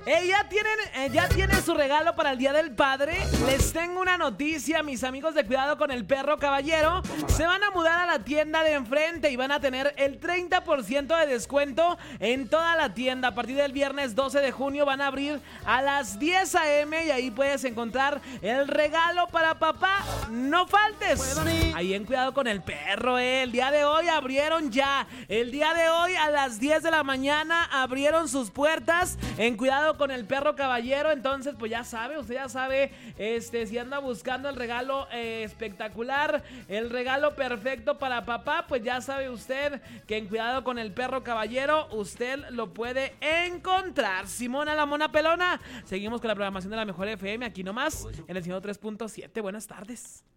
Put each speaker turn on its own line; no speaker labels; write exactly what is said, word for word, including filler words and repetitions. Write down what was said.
Eh, ya tienen, eh, ya tienen su regalo para el Día del Padre. Les tengo una noticia, mis amigos de Cuidado con el Perro Caballero. Se van a mudar a la tienda de enfrente y van a tener el treinta por ciento de descuento en toda la tienda. A partir del viernes doce de junio van a abrir a las diez a eme y ahí puedes encontrar el regalo para papá. No faltes. Ahí en Cuidado con el Perro, eh. El día de hoy abrieron ya. El día de hoy a las diez de la mañana abrieron sus puertas en Cuidado con el Perro Caballero. Entonces pues ya sabe, usted ya sabe, este, si anda buscando el regalo eh, espectacular, el regalo perfecto para papá, pues ya sabe usted que en Cuidado con el Perro Caballero usted lo puede encontrar. Simona la Mona Pelona. Seguimos con la programación de la Mejor F M aquí nomás en el ciento tres punto siete. Buenas tardes.